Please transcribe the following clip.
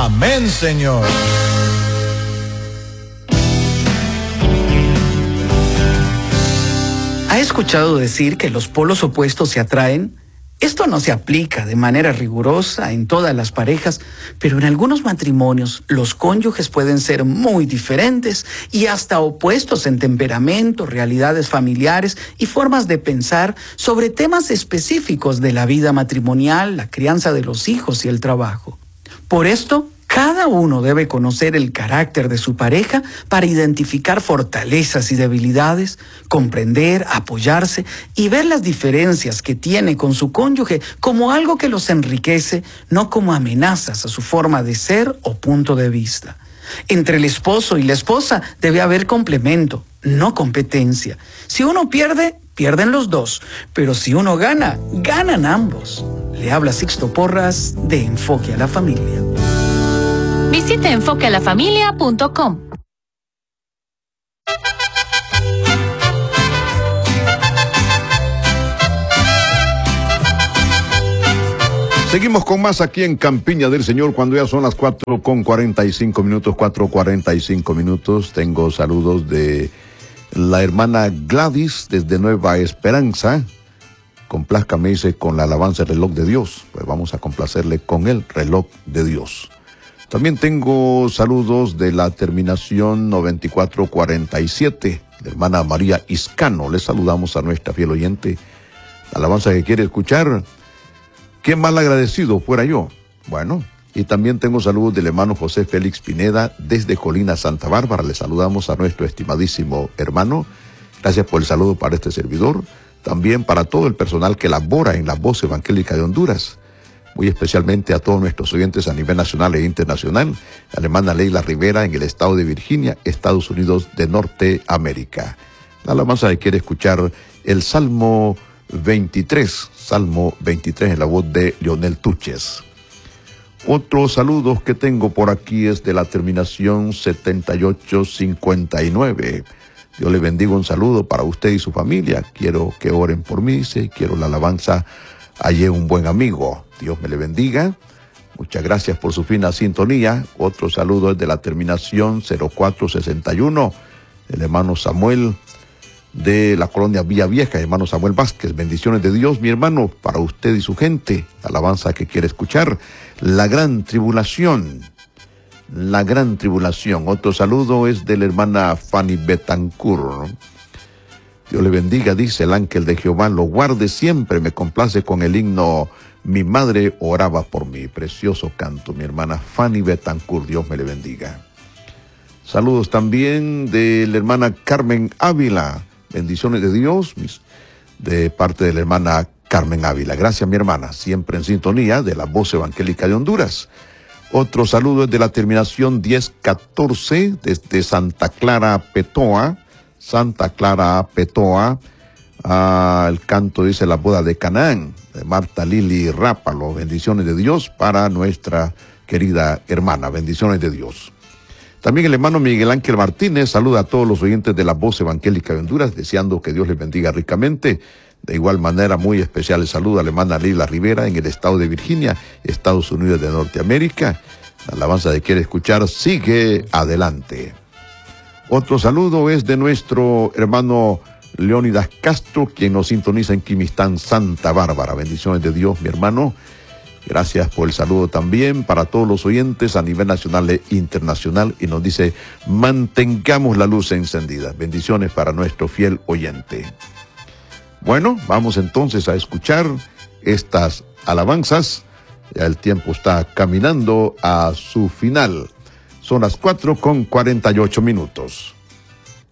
Amén, Señor. ¿Ha escuchado decir que los polos opuestos se atraen? Esto no se aplica de manera rigurosa en todas las parejas, pero en algunos matrimonios los cónyuges pueden ser muy diferentes y hasta opuestos en temperamento, realidades familiares y formas de pensar sobre temas específicos de la vida matrimonial, la crianza de los hijos y el trabajo. Por esto, cada uno debe conocer el carácter de su pareja para identificar fortalezas y debilidades, comprender, apoyarse y ver las diferencias que tiene con su cónyuge como algo que los enriquece, no como amenazas a su forma de ser o punto de vista. Entre el esposo y la esposa debe haber complemento, no competencia. Si uno pierde, pierden los dos, pero si uno gana, ganan ambos. Le habla Sixto Porras de Enfoque a la Familia. Visite enfoquealafamilia.com. Seguimos con más aquí en Campiña del Señor cuando ya son las 4:45 minutos. Tengo saludos de la hermana Gladys desde Nueva Esperanza. Complázcame, dice, con la alabanza del reloj de Dios. Pues vamos a complacerle con el reloj de Dios. También tengo saludos de la terminación 9447, de hermana María Iscano. Les saludamos a nuestra fiel oyente. La alabanza que quiere escuchar. Qué mal agradecido fuera yo. Bueno, y también tengo saludos del hermano José Félix Pineda desde Colina Santa Bárbara. Le saludamos a nuestro estimadísimo hermano. Gracias por el saludo para este servidor. También para todo el personal que labora en la Voz Evangélica de Honduras. Muy especialmente a todos nuestros oyentes a nivel nacional e internacional. La hermana Leila Rivera en el estado de Virginia, Estados Unidos de Norteamérica. La alabanza que quiere escuchar el Salmo 23 en la voz de Leonel Tuches. Otros saludos que tengo por aquí es de la terminación 7859. Dios le bendiga, un saludo para usted y su familia. Quiero que oren por mí, dice, quiero la alabanza. Hallé un buen amigo. Dios me le bendiga. Muchas gracias por su fina sintonía. Otro saludo es de la terminación 0461. El hermano Samuel de la colonia Villa Vieja, hermano Samuel Vázquez. Bendiciones de Dios, mi hermano, para usted y su gente. Alabanza que quiere escuchar. La gran tribulación. La gran tribulación. Otro saludo es de la hermana Fanny Betancourt. Dios le bendiga, dice el ángel de Jehová, lo guarde siempre. Me complace con el himno Mi madre oraba por mí. Precioso canto, mi hermana Fanny Betancourt. Dios me le bendiga. Saludos también de la hermana Carmen Ávila. Bendiciones de Dios, de parte de la hermana Carmen Ávila. Gracias, mi hermana, siempre en sintonía de la Voz Evangélica de Honduras. Otro saludo es de la terminación 1014 desde Santa Clara, Petoa. Santa Clara, Petoa. El canto dice La boda de Canaán, de Marta Lili Rápalo. Bendiciones de Dios para nuestra querida hermana. Bendiciones de Dios. También el hermano Miguel Ángel Martínez saluda a todos los oyentes de la Voz Evangélica de Honduras, deseando que Dios les bendiga ricamente. De igual manera, muy especial el saludo a la hermana Leila Rivera en el estado de Virginia, Estados Unidos de Norteamérica. La alabanza que quiere escuchar sigue adelante. Otro saludo es de nuestro hermano Leónidas Castro, quien nos sintoniza en Quimistán, Santa Bárbara. Bendiciones de Dios, mi hermano. Gracias por el saludo también para todos los oyentes a nivel nacional e internacional. Y nos dice, mantengamos la luz encendida. Bendiciones para nuestro fiel oyente. Bueno, vamos entonces a escuchar estas alabanzas. Ya el tiempo está caminando a su final. Son las 4:48.